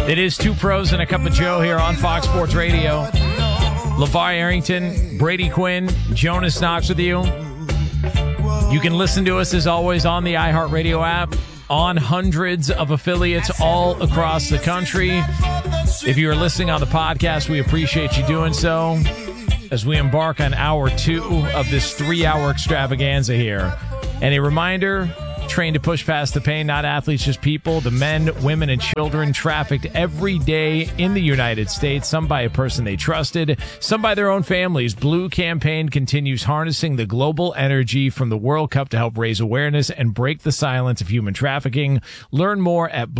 It is Two Pros and a Cup of Joe here on Fox Sports Radio. LeVar Arrington, Brady Quinn, Jonas Knox with you. You can listen to us, as always, on the iHeartRadio app, on hundreds of affiliates all across the country. If you are listening on the podcast, we appreciate you doing so as we embark on hour 2 of this 3-hour extravaganza here. And a reminder, trained to push past the pain, not athletes, just people. The men, women, and children trafficked every day in the United States, some by a person they trusted, some by their own families. Blue Campaign continues harnessing the global energy from the World Cup to help raise awareness and break the silence of human trafficking. Learn more at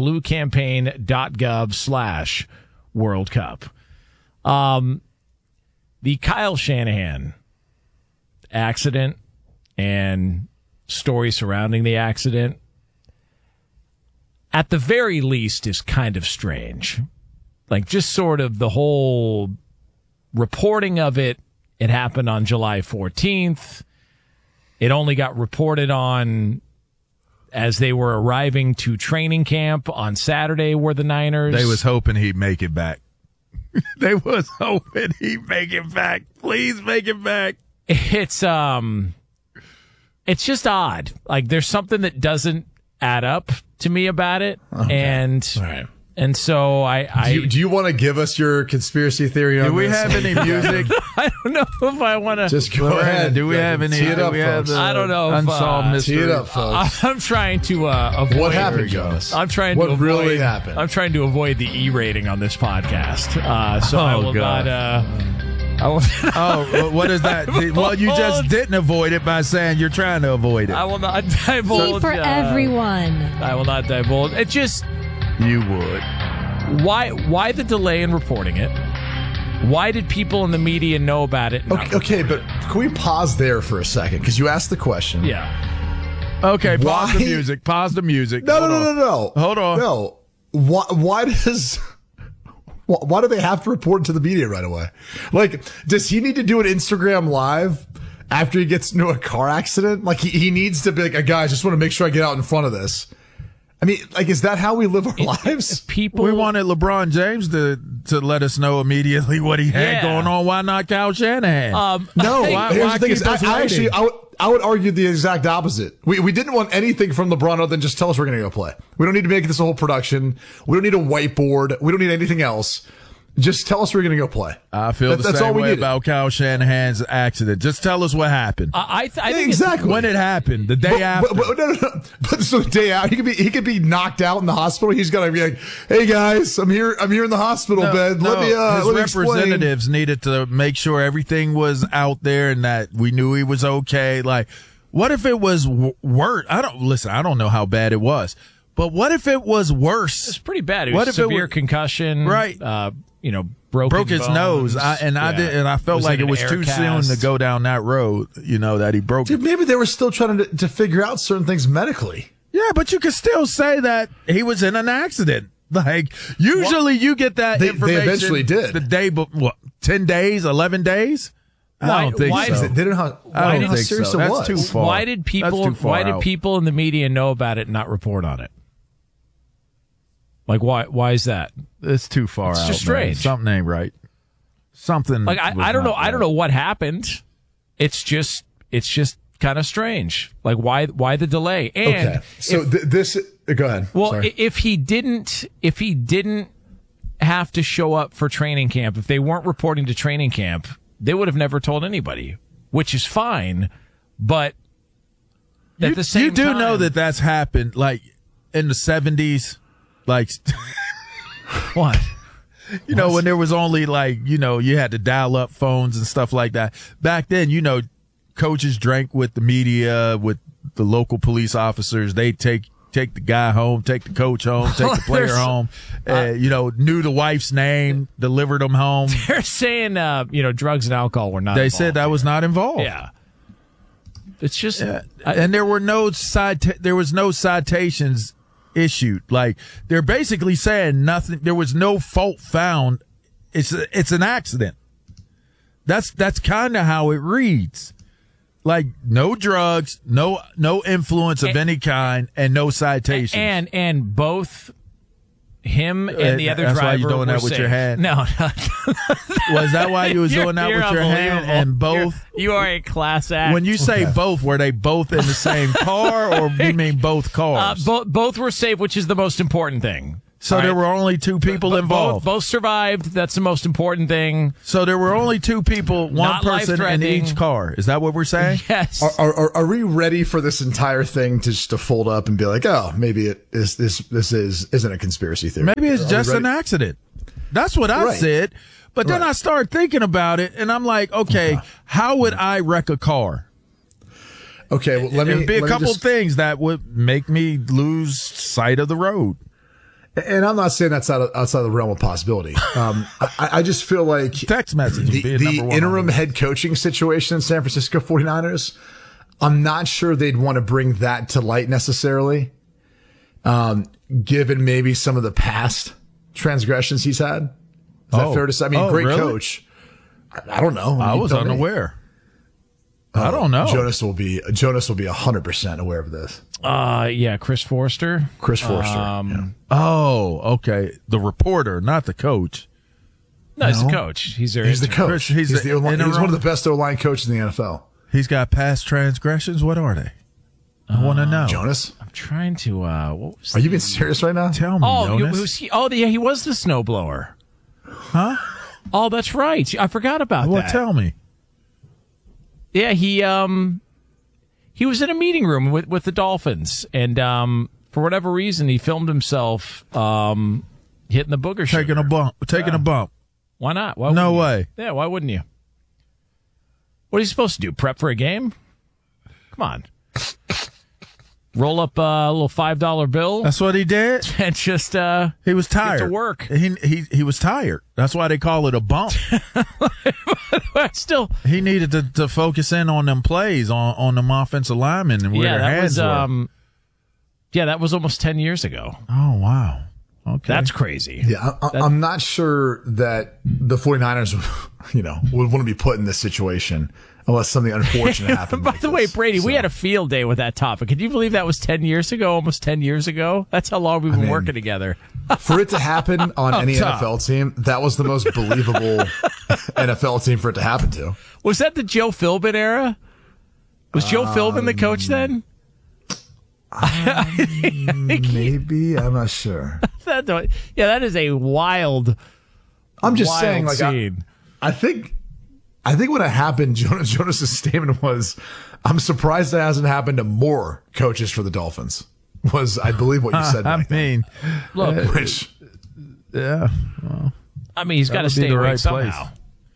bluecampaign.gov/World Cup. The Kyle Shanahan accident and story surrounding the accident, at the very least, is kind of strange. Like, just sort of the whole reporting of it. It happened on July 14th. It only got reported on as they were arriving to training camp on Saturday, were the Niners. They was hoping he'd make it back. They was hoping he'd make it back. Please make it back. It's just odd. Like, there's something that doesn't add up to me about it. Okay. And so do you want to give us your conspiracy theory on this? Do we have any music? I don't know if I want to. Just go ahead. Do we have any? Tee it up, folks. I don't know. Unsolved mystery. Tee it up, folks. I'm trying to avoid. What happened, Jonas? I'm trying to what avoid. Really happened? I'm trying to avoid the E rating on this podcast. So I will not. What is that? Well, you just didn't avoid it by saying you're trying to avoid it. I will not divulge. For everyone. I will not divulge. It just. You would. Why the delay in reporting it? Why did people in the media know about it? Okay, but can we pause there for a second? Because you asked the question. Yeah. Okay, pause the music. Pause the music. No. Hold on. No. Why do they have to report to the media right away? Like, does he need to do an Instagram live after he gets into a car accident? Like, he needs to be like, guys, just want to make sure I get out in front of this. I mean, like, is that how we live our lives? We wanted LeBron James to let us know immediately what he had going on. Why not Kyle Shanahan? No, here's the thing is, I would argue the exact opposite. We didn't want anything from LeBron other than just tell us we're going to go play. We don't need to make this a whole production. We don't need a whiteboard. We don't need anything else. Just tell us we're going to go play. I feel the same way about Kyle Shanahan's accident. Just tell us what happened. I think exactly when it happened, the day after. No. But so the day out, he could be knocked out in the hospital. He's got to be like, "Hey guys, I'm here in the hospital bed. Let me representatives needed to make sure everything was out there and that we knew he was okay. Like, what if it was worse? I don't know how bad it was, but what if it was worse? It's pretty bad. It was severe concussion, right? Broke his bones. nose. I felt like it was too soon to go down that road. That he broke. Dude, maybe they were still trying to figure out certain things medically. Yeah, but you could still say that he was in an accident. Like, usually you get that information. They eventually did. The day, 10 days, 11 days? I don't think so. They didn't know I don't think so. That's too far. Why did people in the media know about it and not report on it? Like, why is that? It's too far out. It's just strange. Man. Something ain't right. Something. Like, I don't know. Right. I don't know what happened. It's just kind of strange. Like, why the delay? And okay. So go ahead. Well, Sorry. if he didn't have to show up for training camp, if they weren't reporting to training camp, they would have never told anybody, which is fine. But at the same time, you do know that that's happened, like in the 70s. Like, what? When there was only you had to dial up phones and stuff like that. Back then, coaches drank with the media, with the local police officers. They take the guy home, take the coach home, take the player home. Knew the wife's name, delivered them home. They're saying, drugs and alcohol were not. They said that was not involved. Yeah. It's just, and there was no citations issued. Like, they're basically saying nothing. There was no fault found. It's an accident. That's kind of how it reads. Like, no drugs, no influence of any kind, and no citation. And both Him and the other That's driver why you're doing were that with safe. your hand? No. Was that why you was doing that You're with your hand? unbelievable. And both? You are a class act. When you say both, were they both in the same car, or you mean both cars? both were safe, which is the most important thing. So All there right? were only two people involved. Both survived. That's the most important thing. So there were only two people, one Not person in life-threatening. each car. Is that what we're saying? Yes. Are we ready for this entire thing to just to fold up and be like, oh, maybe this isn't a conspiracy theory? Maybe it's Are we just ready? an accident. That's what I Right. said. But then I started thinking about it, and I'm like, okay, how would I wreck a car? Okay, well, let There'd me be a let me couple just- things that would make me lose sight of the road. And I'm not saying that's outside the realm of possibility. I just feel like Text message would be a the number one interim on the head coaching situation in San Francisco 49ers, I'm not sure they'd want to bring that to light necessarily, given maybe some of the past transgressions he's had. Is that fair to say? I mean, great really? coach. I don't know. I You was tell me. unaware. I don't know. Jonas will be 100% aware of this. Yeah, Chris Forster. Chris Forster. Yeah. Oh, okay. The reporter, not the coach. No, he's the No. coach. He's their He's the intern. coach. He's He's, the he's one interim- of the best O-line coaches in the NFL. He's got past transgressions. What are they? I want to know. Jonas, I'm trying to. What was? are you being serious right now? Tell me, Jonas. who's he? Oh, yeah, he was the snowblower. Huh? Oh, that's right. I forgot about Well, that. tell me. Yeah, he was in a meeting room with the Dolphins, and for whatever reason, he filmed himself hitting the booger sugar. Taking a bump. Why not? Why No wouldn't way. you? Yeah, why wouldn't you? What are you supposed to do? Prep for a game? Come on. Roll up a little $5 bill That's what he did. and just He was tired. to work. He was tired. That's why they call it a bump. still. He needed to focus in on them plays on them offensive linemen and where Yeah, their that hands was were. yeah, that was almost 10 years ago. Oh wow. Okay. That's crazy. Yeah, I'm not sure that the 49ers, would want to be put in this situation unless something unfortunate happened. By like the way, this. Brady, we So, had a field day with that topic. Can you believe that was 10 years ago? Almost 10 years ago? That's how long we've been working together. for it to happen on any Tom. NFL team, that was the most believable NFL team for it to happen to. Was that the Joe Philbin era? Was Joe Philbin the coach then? Maybe, I'm not sure. That is a wild, I'm just wild saying, like, scene. I think when it happened, Jonas's statement was, "I'm surprised that hasn't happened to more coaches for the Dolphins." Was, I believe, what you said. I back then. mean, Look, Which, yeah. he's got to would be stay the awake right place. somehow.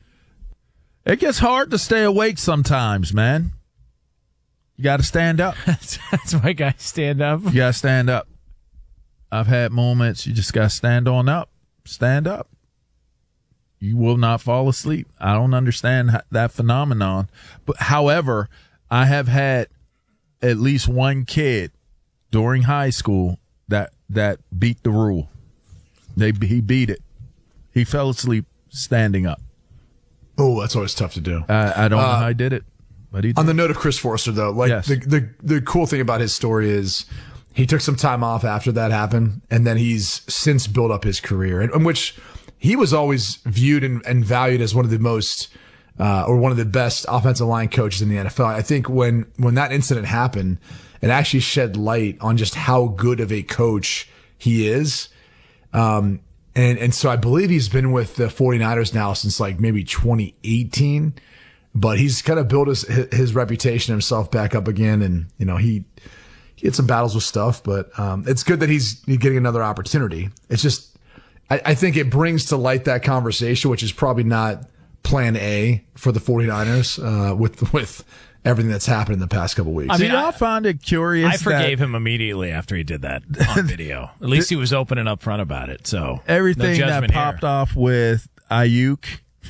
It gets hard to stay awake sometimes, man. You got to stand up. That's why guys stand up. You got to stand up. I've had moments you just got to stand on up. Stand up. You will not fall asleep. I don't understand that phenomenon. But however, I have had at least one kid during high school that beat the rule. He beat it. He fell asleep standing up. oh, that's always tough to do. I don't know how he did it, but he did. On the note of Chris Forster, though, like Yes. the cool thing about his story is he took some time off after that happened, and then he's since built up his career, in which he was always viewed and valued as one of the most or one of the best offensive line coaches in the NFL. I think when that incident happened, it actually shed light on just how good of a coach he is. And so I believe he's been with the 49ers now since like maybe 2018, but he's kind of built his reputation himself back up again. And, he had some battles with stuff, but it's good that he's getting another opportunity. It's just, I think it brings to light that conversation, which is probably not plan A for the 49ers with everything that's happened in the past couple weeks. I mean, I find it curious. I forgave him immediately after he did that on video. At least he was open and upfront about it. So everything no that judgment popped here. off with Ayuk,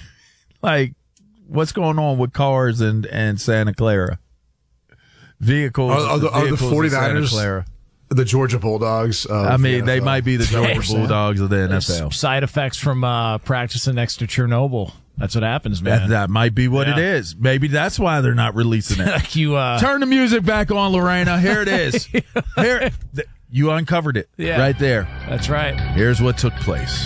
what's going on with cars and Santa Clara vehicles? Are the vehicles in Santa 49ers Clara. the Georgia Bulldogs? I mean, they might be the Georgia percent. Bulldogs of the NFL. Side effects from practicing next to Chernobyl. That's what happens, man. That might be what it Yeah. is. Maybe that's why they're not releasing it. Like you, Turn the music back on, Lorena. Here it is. Here, You uncovered it right there. That's right. Here's what took place.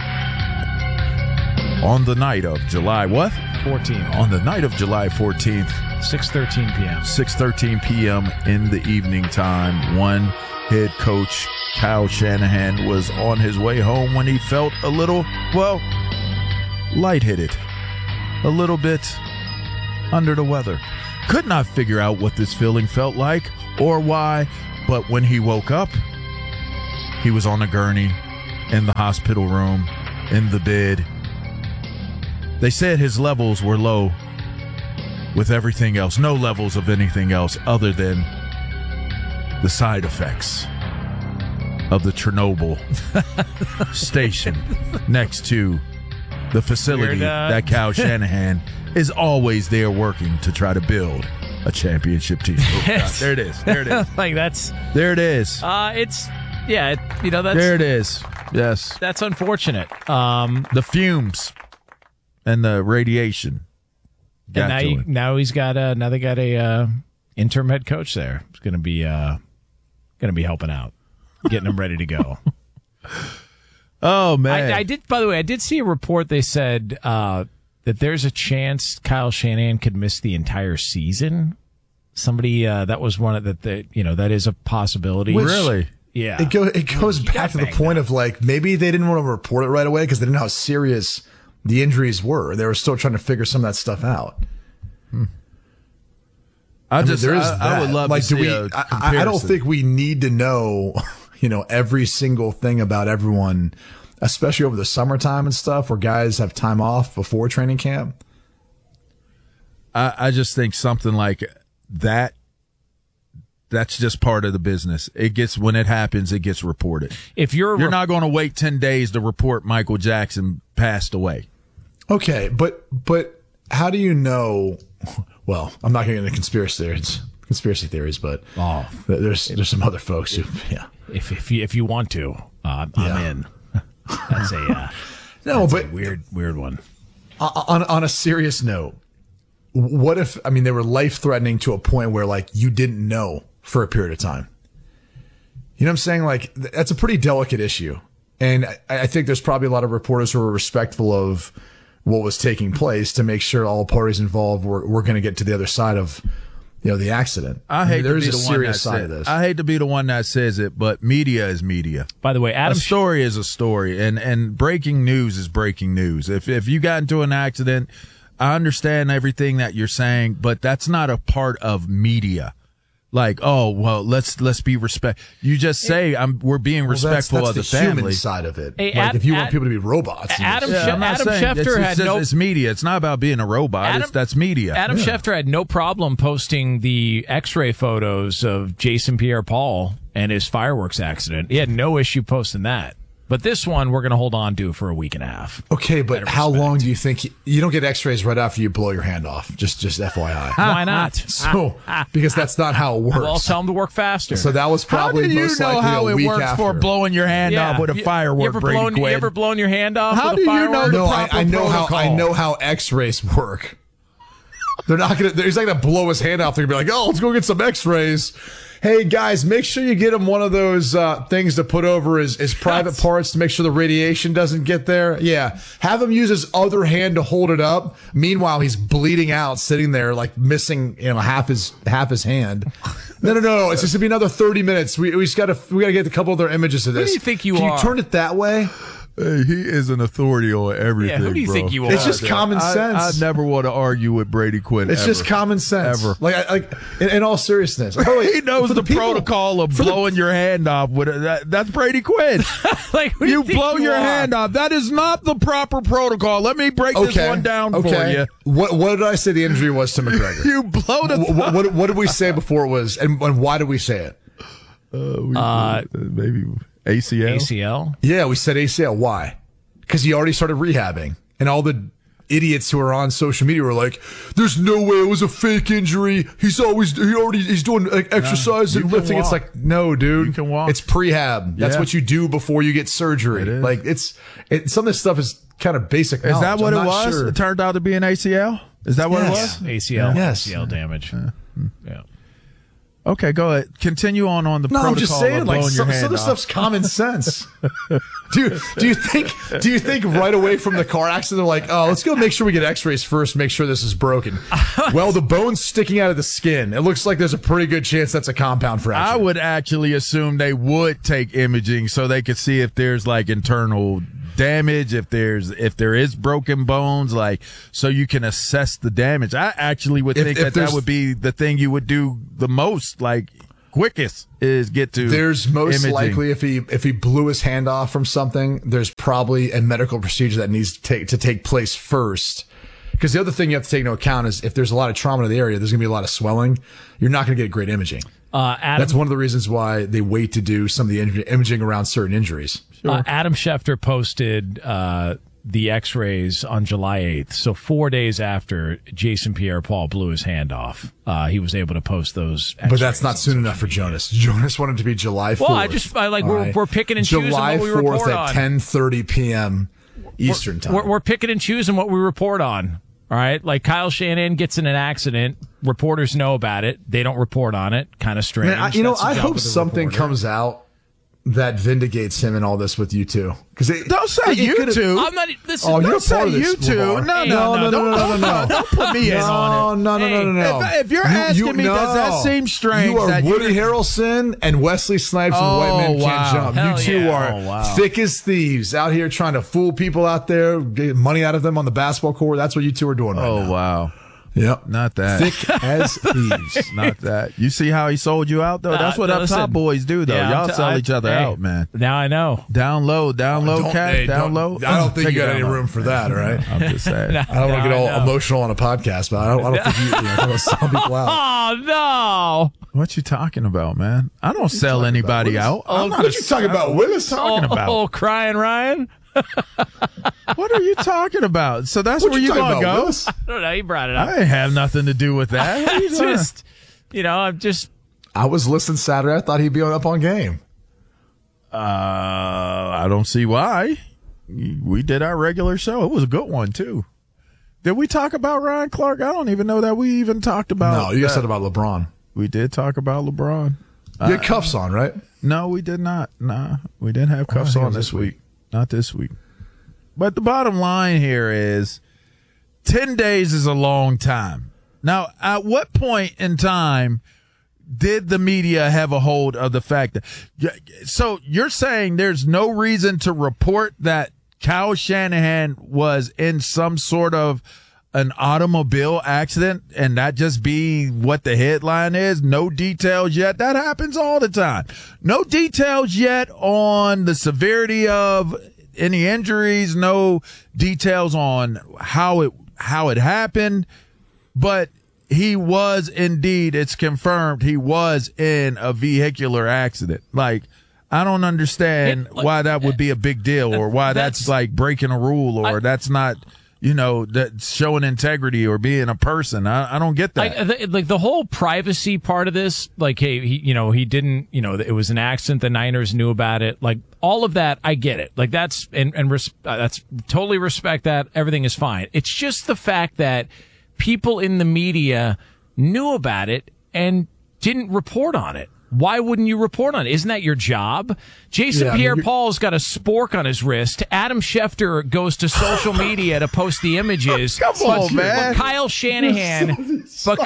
On the night of July 14th. On the night of July 14th. 6:13 p.m. 6:13 p.m. in the evening time, one head coach, Kyle Shanahan, was on his way home when he felt a little, lightheaded. A little bit under the weather. Could not figure out what this feeling felt like or why, but when he woke up, he was on a gurney, in the hospital room, in the bed. They said his levels were low with everything else, no levels of anything else other than the side effects of the Chernobyl station next to the facility that Kyle Shanahan is always there working to try to build a championship team. Oh, God, there it is. There it is. Like that's. There it is. That's. There it is. Yes. That's unfortunate. The fumes and the radiation. And now they got a interim head coach there. It's going to be helping out, getting them ready to go. Oh man! I did. By the way, I did see a report. They said that there's a chance Kyle Shanahan could miss the entire season. Somebody that was one of that is a possibility. Really? Yeah. It goes back to the point of like maybe they didn't want to report it right away because they didn't know how serious the injuries were. They were still trying to figure some of that stuff out. I would love to see a comparison. I don't think we need to know, every single thing about everyone, especially over the summertime and stuff where guys have time off before training camp. I just think something like that, that's just part of the business. When it happens, it gets reported. If you're not going to wait 10 days to report Michael Jackson passed away. Okay, but how do you know? Well, I'm not going to get into conspiracy theories, but there's some other folks who, yeah. If you want to, I'm in. That's a weird one. On a serious note, what if they were life threatening to a point where like you didn't know for a period of time? You know what I'm saying? Like that's a pretty delicate issue, and I think there's probably a lot of reporters who are respectful of what was taking place to make sure all parties involved were going to get to the other side of the accident. I hate to be the one that says it, but media is media. By the way, a story is a story, and breaking news is breaking news. If you got into an accident, I understand everything that you're saying, but that's not a part of media. Like, oh well, let's be respect. You just say we're being respectful of the family human side of it. Hey, if you want people to be robots, Adam Schefter had it's media. It's not about being a robot. That's media. Adam Schefter had no problem posting the X-ray photos of Jason Pierre-Paul and his fireworks accident. He had no issue posting that. But this one, we're going to hold on to for a week and a half. Okay, but how long do you think you don't get X-rays right after you blow your hand off? Just FYI. Why not? So because that's not how it works. Well, I'll tell them to work faster. So that was probably most likely how a it week works after. for blowing your hand off with a firework. You ever blown your hand off? How with do a firework? you know the proper protocol? I know how X-rays work. They're not gonna. He's not gonna blow his hand off. They're gonna be like, "Oh, let's go get some X-rays." Hey guys, make sure you get him one of those things to put over his private parts to make sure the radiation doesn't get there. Yeah, have him use his other hand to hold it up. Meanwhile, he's bleeding out, sitting there like missing half his hand. No. It's just gonna be another 30 minutes. We gotta get a couple other images of this. Who do you think you Can are? You turn it that way? Hey, he is an authority on everything. Yeah, who do you think you are? It's just common sense. I never want to argue with Brady Quinn. It's just common sense. Ever. Like in all seriousness. He knows the protocol of blowing your hand off. That's Brady Quinn. You blow your hand off. That is not the proper protocol. Let me break this one down for you. What did I say the injury was to McGregor? You blow the what did we say before it was, and why did we say it? Maybe ACL? Yeah, we said ACL. Why? Because he already started rehabbing. And all the idiots who are on social media were like, there's no way it was a fake injury. He's doing exercise and lifting. It's like, no, dude. You can walk. It's prehab. That's what you do before you get surgery. Like some of this stuff is kind of basic knowledge. Is that what it was? Sure. It turned out to be an ACL? Is that what it was? ACL. Yes. ACL damage. Yeah. Okay, go ahead. Continue on the protocol. I'm just saying, of like blowing your some hand of this off. stuff's common sense. Do you think right away from the car accident, they're like, oh, let's go make sure we get X-rays first, make sure this is broken. Well, the bone's sticking out of the skin. It looks like there's a pretty good chance that's a compound fracture. I would actually assume they would take imaging so they could see if there's like internal damage, if there is broken bones, like so you can assess the damage. I actually would think that would be the thing you would do the most, like quickest is get to. There's most imaging. likely if he blew his hand off from something, there's probably a medical procedure that needs to take place first. Because the other thing you have to take into account is if there's a lot of trauma in the area, there's going to be a lot of swelling. You're not going to get great imaging. Adam, that's one of the reasons why they wait to do some of the imaging around certain injuries. Sure. Adam Schefter posted the X-rays on July 8th. So 4 days after Jason Pierre-Paul blew his hand off, he was able to post those X-rays. But that's not soon enough for Jonas. Jonas wanted to be July 4th. Well, we're picking and choosing what we report on. July 4th at 10:30 p.m. Eastern time. We're picking and choosing what we report on. All right, like Kyle Shanahan gets in an accident. Reporters know about it. They don't report on it. Kind of strange. Man, I hope something comes out that vindicates him in all this with you two. Don't say you two. I'm not. Listen, you're don't say part of this, you two. LeVar. No. Don't put me in on it. No. If you're asking me, does that seem strange? You are Woody Harrelson and Wesley Snipes and White Men Can't Jump. Hell You two are thick as thieves out here trying to fool people out there, get money out of them on the basketball court. That's what you two are doing right now. Oh, wow. Yep. Not that. Thick as thieves. Not that. You see how he sold you out, though? That's what up top boys do, though. Yeah, y'all sell each other out, man. Now I know. Down low, Cat, down low. I don't think you got any room for that, all right? I'm just saying. I don't want to get all emotional on a podcast, but I don't think you know, sell people out. Oh, no. What you talking about, man? I don't sell anybody out. What you talking about, Willis? Oh, crying Ryan? What are you talking about? So that's where you gonna go? Willis? I don't know. He brought it up. I didn't have nothing to do with that. I was listening Saturday. I thought he'd be up on game. I don't see why. We did our regular show. It was a good one too. Did we talk about Ryan Clark? I don't even know that we even talked about. No, you guys said about LeBron. We did talk about LeBron. You had cuffs on, right? No, we did not. Nah, we didn't have cuffs on this week. Not this week. But the bottom line here is 10 days is a long time. Now, at what point in time did the media have a hold of the fact that, so you're saying there's no reason to report that Kyle Shanahan was in some sort of an automobile accident and that just be what the headline is? No details yet. That happens all the time. No details yet on the severity of any injuries, no details on how it happened, but he was indeed, it's confirmed, he was in a vehicular accident. Like, I don't understand why that would be a big deal or why that's like breaking a rule or that's not, that's showing integrity or being a person. I don't get that. Like the whole privacy part of this, like, hey, he didn't, it was an accident. The Niners knew about it. Like all of that, I get it. Like that's that's totally respect that. Everything is fine. It's just the fact that people in the media knew about it and didn't report on it. Why wouldn't you report on it? Isn't that your job? Jason Pierre-Paul's got a spork on his wrist. Adam Schefter goes to social media to post the images. Come on, man. But Kyle Shanahan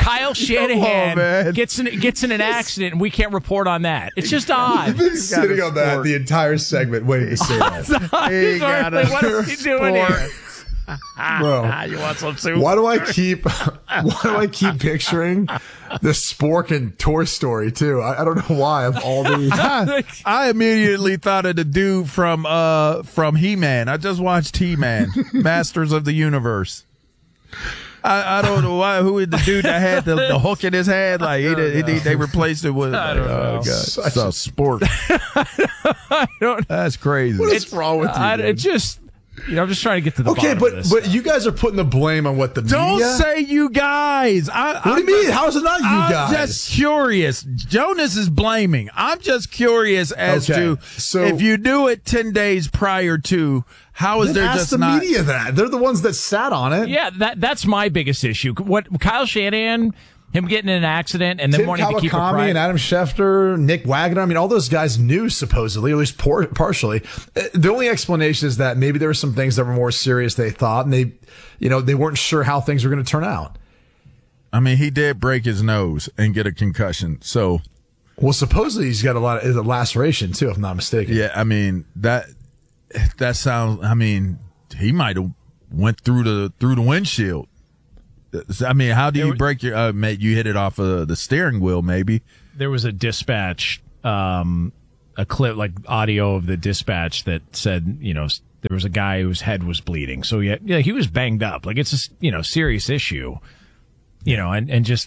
gets in an accident, and we can't report on that. It's just odd. You've been sitting on that the entire segment waiting to say that. What is he doing here? Bro, you want some soup? Why do I keep picturing the Spork and Toy Story too? I don't know why. Of all the, I immediately thought of the dude from He-Man. I just watched He-Man, Masters of the Universe. I don't know who is the dude that had the hook in his head. Like they replaced it with. I don't know. God, it's a Spork. That's crazy. What is wrong with you? It just. I'm just trying to get to the bottom of this. but you guys are putting the blame on what the media? Don't say you guys. What do you mean? How is it not you guys? I'm just curious. Jonas is blaming. I'm just curious as to if you do it 10 days prior to, how is there just not? Media that? They're the ones that sat on it. Yeah, that's my biggest issue. What Kyle Shanahan, Him getting in an accident and then Tim wanting to keep it Kawakami private. and Adam Schefter, Nick Wagner. I mean, all those guys knew supposedly, or at least partially. The only explanation is that maybe there were some things that were more serious than they thought, and they weren't sure how things were going to turn out. I mean, he did break his nose and get a concussion. So, well, supposedly he's got a lot of laceration too, if I'm not mistaken. Yeah, I mean that sounds. I mean, he might have went through the windshield. I mean, how do you break your? Mate, you hit it off of the steering wheel, maybe. There was a dispatch, a clip, like audio of the dispatch that said, there was a guy whose head was bleeding. So yeah, he was banged up. Like it's a serious issue, and just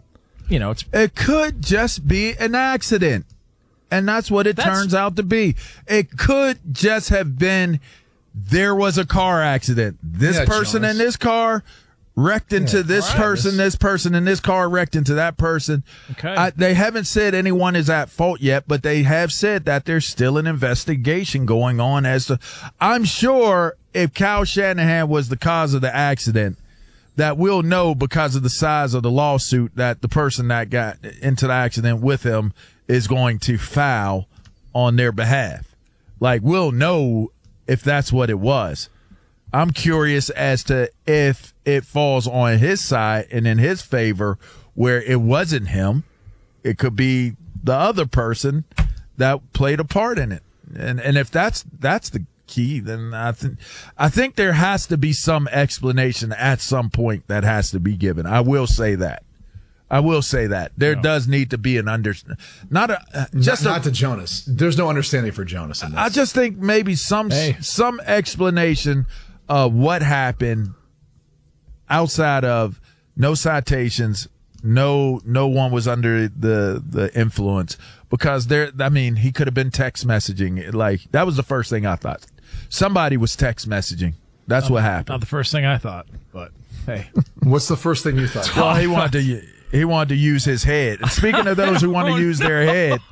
it could just be an accident, and that's what it turns out to be. It could just have been there was a car accident. This person in this car wrecked into this person, this person in this car wrecked into that person. Okay. They haven't said anyone is at fault yet, but they have said that there's still an investigation going on as to, I'm sure if Kyle Shanahan was the cause of the accident, that we'll know because of the size of the lawsuit that the person that got into the accident with him is going to file on their behalf. Like, we'll know if that's what it was. I'm curious as to if it falls on his side and in his favor where it wasn't him. It could be the other person that played a part in it. And if that's the key, then I think there has to be some explanation at some point that has to be given. I will say that. There does need to be an not to Jonas. There's no understanding for Jonas in this. I just think maybe some explanation of what happened outside of no citations, no one was under the influence, because he could have been text messaging. Like, that was the first thing I thought. Somebody was text messaging. That's what happened. Not the first thing I thought, but hey. What's the first thing you thought? Well, he wanted to use his head. And speaking of those who want to use their head,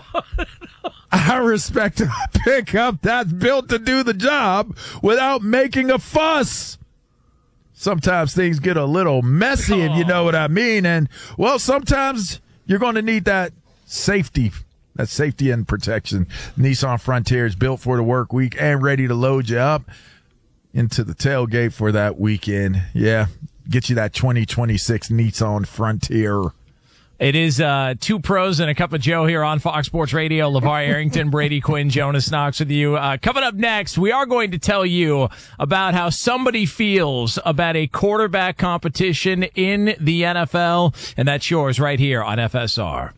I respect a pickup that's built to do the job without making a fuss. Sometimes things get a little messy, if you know what I mean. And, well, sometimes you're going to need that safety and protection. Nissan Frontier is built for the work week and ready to load you up into the tailgate for that weekend. Yeah, get you that 2026 Nissan Frontier. It is two pros and a cup of Joe here on Fox Sports Radio. LeVar Arrington, Brady Quinn, Jonas Knox with you. Coming up next, we are going to tell you about how somebody feels about a quarterback competition in the NFL, and that's yours right here on FSR.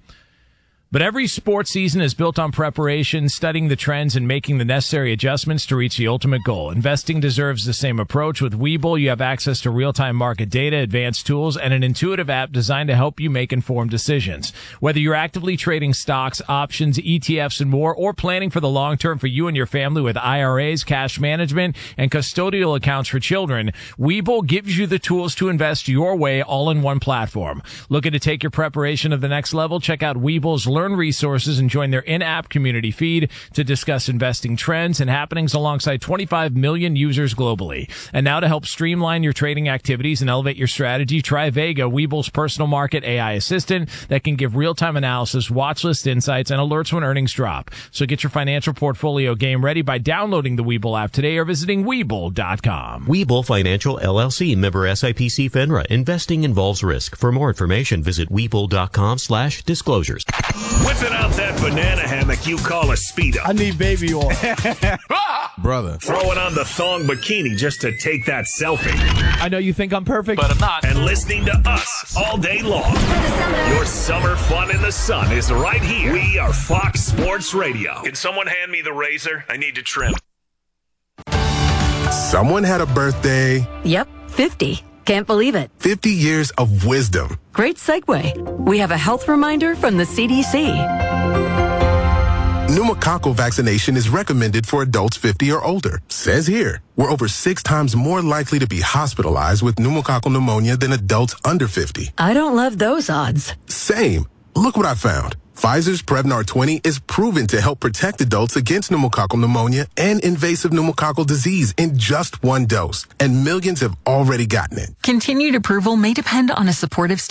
But every sports season is built on preparation, studying the trends, and making the necessary adjustments to reach the ultimate goal. Investing deserves the same approach. With Webull, you have access to real-time market data, advanced tools, and an intuitive app designed to help you make informed decisions. Whether you're actively trading stocks, options, ETFs, and more, or planning for the long term for you and your family with IRAs, cash management, and custodial accounts for children, Webull gives you the tools to invest your way all in one platform. Looking to take your preparation to the next level? Check out Webull's Learn resources and join their in-app community feed to discuss investing trends and happenings alongside 25 million users globally. And now to help streamline your trading activities and elevate your strategy, try Vega, Webull's personal market AI assistant that can give real-time analysis, watch list insights, and alerts when earnings drop. So get your financial portfolio game ready by downloading the Webull app today or visiting Webull.com. Webull Financial LLC, member SIPC FINRA. Investing involves risk. For more information, visit Webull.com/disclosures. Whipping out that banana hammock you call a Speedo. I need baby oil. Brother. Throwing on the thong bikini just to take that selfie. I know you think I'm perfect, but I'm not. And listening to us all day long. Your summer fun in the sun is right here. We are Fox Sports Radio. Can someone hand me the razor? I need to trim. Someone had a birthday. Yep, 50. Can't believe it. 50 years of wisdom. Great segue. We have a health reminder from the CDC. Pneumococcal vaccination is recommended for adults 50 or older. Says here, we're over 6 times more likely to be hospitalized with pneumococcal pneumonia than adults under 50. I don't love those odds. Same. Look what I found. Pfizer's Prevnar 20 is proven to help protect adults against pneumococcal pneumonia and invasive pneumococcal disease in just 1 dose, and millions have already gotten it. Continued approval may depend on a supportive study.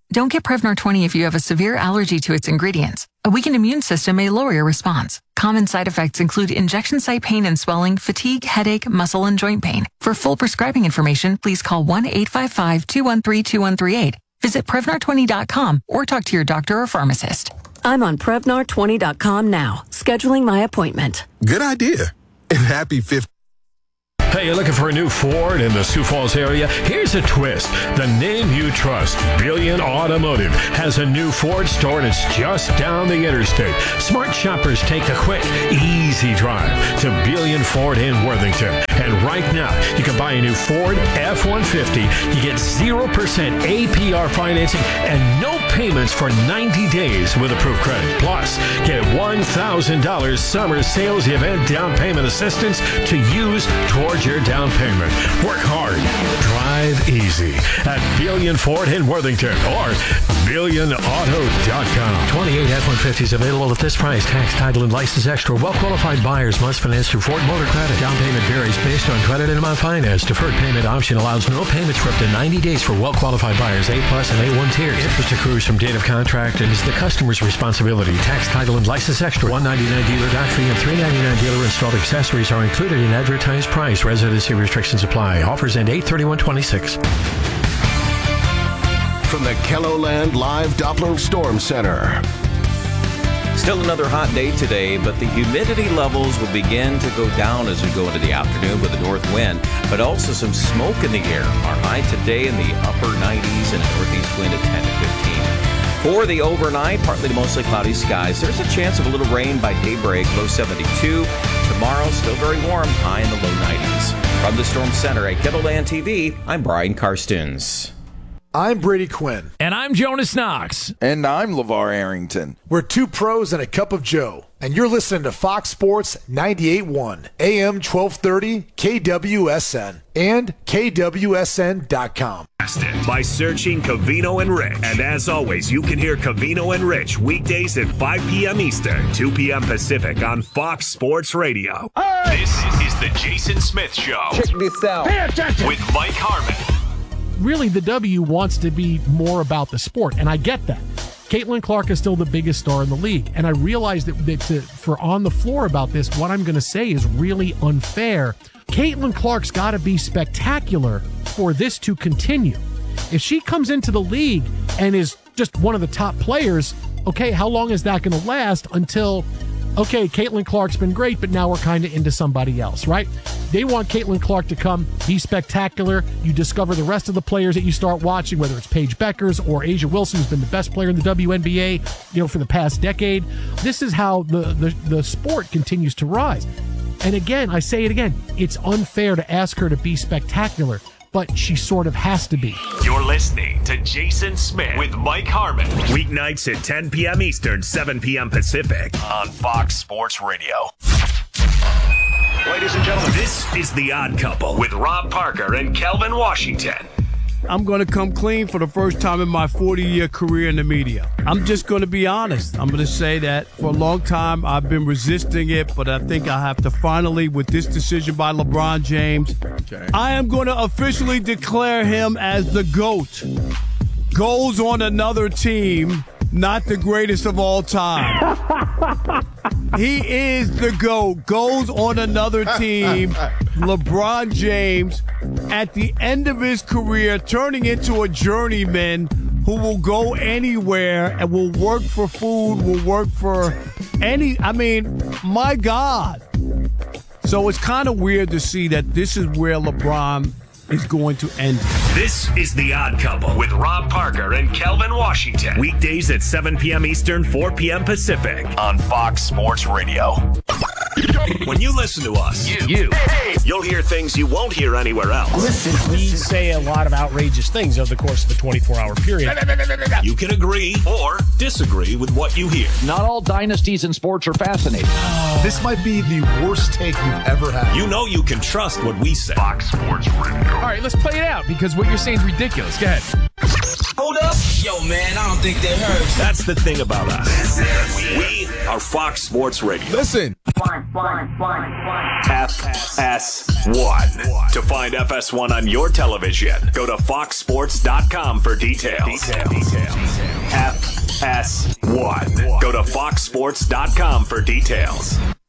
Don't get Prevnar 20 if you have a severe allergy to its ingredients. A weakened immune system may lower your response. Common side effects include injection site pain and swelling, fatigue, headache, muscle, and joint pain. For full prescribing information, please call 1-855-213-2138. Visit Prevnar20.com or talk to your doctor or pharmacist. I'm on Prevnar20.com now, scheduling my appointment. Good idea. And happy 50th. Hey, you're looking for a new Ford in the Sioux Falls area? Here's a twist. The name you trust, Billion Automotive, has a new Ford store, and it's just down the interstate. Smart shoppers take a quick, easy drive to Billion Ford in Worthington. And right now, you can buy a new Ford F-150. You get 0% APR financing and no payments for 90 days with approved credit. Plus, get $1,000 summer sales event down payment assistance to use towards your down payment. Work hard, drive easy at Billion Ford in Worthington or BillionAuto.com. 28 F-150s available at this price. Tax, title, and license extra. Well-qualified buyers must finance through Ford Motor Credit. Down payment varies based on credit and amount financed. Deferred payment option allows no payments for up to 90 days for well-qualified buyers, A-plus and A1 tiers. Interest accrues from date of contract and is the customer's responsibility. Tax, title, and license extra. $199 dealer dock fee and $399 dealer installed accessories are included in advertised price. Residency restrictions apply. Offers end 8/31/26. From the KELOLAND Live Doppler Storm Center. Still another hot day today, but the humidity levels will begin to go down as we go into the afternoon with a north wind, but also some smoke in the air. Our high today in the upper 90s and a northeast wind at 10 to 15. For the overnight, partly to mostly cloudy skies. There's a chance of a little rain by daybreak, low 72. Tomorrow, still very warm, high in the low 90s. From the Storm Center at KELOLAND TV, I'm Brian Karstens. I'm Brady Quinn. And I'm Jonas Knox. And I'm LeVar Arrington. We're two pros and a cup of Joe. And you're listening to Fox Sports 98.1, AM 1230, KWSN, and KWSN.com. By searching Covino and Rich. And as always, you can hear Covino and Rich weekdays at 5 p.m. Eastern, 2 p.m. Pacific on Fox Sports Radio. Hey! This is the Jason Smith Show. Check this out. Pay attention. With Mike Harmon. Really, the W wants to be more about the sport, and I get that. Caitlin Clark is still the biggest star in the league, and I realize that for On the Floor about this, what I'm going to say is really unfair. Caitlin Clark's got to be spectacular for this to continue. If she comes into the league and is just one of the top players, okay, how long is that going to last until, okay, Caitlin Clark's been great, but now we're kind of into somebody else, right? They want Caitlin Clark to come, be spectacular. You discover the rest of the players that you start watching, whether it's Paige Beckers or Asia Wilson, who's been the best player in the WNBA, for the past decade. This is how the sport continues to rise. And again, I say it again, it's unfair to ask her to be spectacular, but she sort of has to be. You're listening to Jason Smith with Mike Harmon. Weeknights at 10 p.m. Eastern, 7 p.m. Pacific on Fox Sports Radio. Ladies and gentlemen, this is The Odd Couple with Rob Parker and Kelvin Washington. I'm going to come clean for the first time in my 40-year career in the media. I'm just going to be honest. I'm going to say that for a long time I've been resisting it, but I think I have to finally, with this decision by LeBron James, I am going to officially declare him as the GOAT. Goals on another team, not the greatest of all time. He is the GOAT. Goes on another team. LeBron James, at the end of his career, turning into a journeyman who will go anywhere and will work for food, will work for my God. So it's kind of weird to see that this is where LeBron is going to end. This is The Odd Couple with Rob Parker and Kelvin Washington. Weekdays at 7 p.m. Eastern, 4 p.m. Pacific on Fox Sports Radio. When you listen to us, you'll hear things you won't hear anywhere else. Listen, we say a lot of outrageous things over the course of a 24-hour period. You can agree or disagree with what you hear. Not all dynasties in sports are fascinating. This might be the worst take you've ever had. You know you can trust what we say. Fox Sports Radio. All right, let's play it out because what you're saying is ridiculous. Go ahead. Hold up. Yo, man, I don't think that hurts. That's the thing about us. We are Fox Sports Radio. Listen. 1, FS1. To find FS1 on your television, go to foxsports.com for details. FS1. Go to foxsports.com for details.